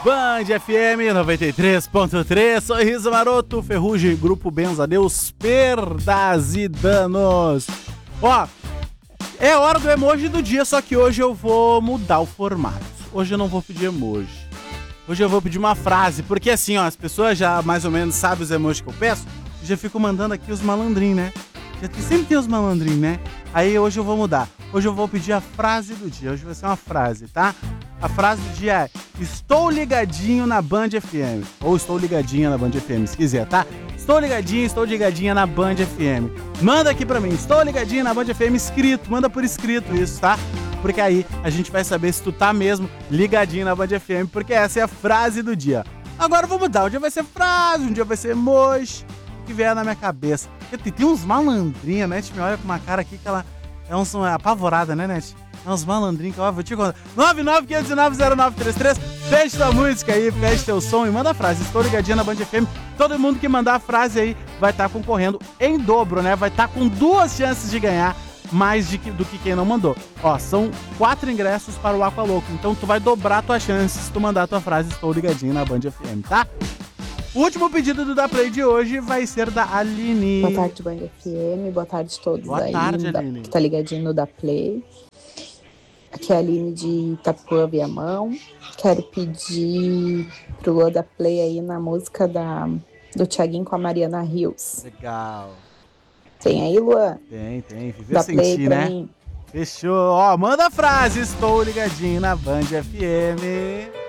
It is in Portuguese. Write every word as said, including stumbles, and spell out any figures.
Band F M noventa e três ponto três, Sorriso Maroto, Ferrugem, Grupo Benzadeus, Perdas e Danos. Ó, é hora do emoji do dia, só que hoje eu vou mudar o formato. Hoje eu não vou pedir emoji. Hoje eu vou pedir uma frase, porque assim, ó, as pessoas já mais ou menos sabem os emojis que eu peço, e já ficam mandando aqui os malandrinhos, né? Já tem, sempre tem os malandrinhos, né? Aí hoje eu vou mudar. Hoje eu vou pedir a frase do dia. Hoje vai ser uma frase, tá? A frase do dia é: estou ligadinho na Band F M. Ou estou ligadinha na Band F M, se quiser, tá? Estou ligadinho, estou ligadinha na Band F M. Manda aqui pra mim, estou ligadinho na Band F M escrito. Manda por escrito isso, tá? Porque aí a gente vai saber se tu tá mesmo ligadinho na Band F M, porque essa é a frase do dia. Agora eu vou mudar. Um dia vai ser frase, um dia vai ser emoji, o que vier na minha cabeça. Porque tem uns malandrinhos, né? A gente me olha com uma cara aqui que ela é uns, uma apavorada, né, Net? É uns malandrinhos que eu vou te contar. nove nove cinco nove zero nove três três. Pede tua música aí, pede teu som e manda a frase. Estou ligadinha na Band F M. Todo mundo que mandar a frase aí vai estar concorrendo em dobro, né? Vai estar com duas chances de ganhar mais de que, do que quem não mandou. Ó, são quatro ingressos para o Aqua Louco. Então tu vai dobrar tua chance se tu mandar a tua frase Estou ligadinho na Band F M, tá? O último pedido do Da Play de hoje vai ser da Aline. Boa tarde, Band F M. Boa tarde a todos. Boa aí tarde, da, Aline. que tá ligadinho no Da Play. Aqui é a Aline de Itapuã, Viamão. Quero pedir pro Lua da Play aí na música da, do Thiaguinho com a Mariana Rios. Legal. Tem aí, Luan? Tem, tem. Viver Da sem Play ti, pra né? mim. Fechou. Ó, manda a frase. Estou ligadinho na Band F M.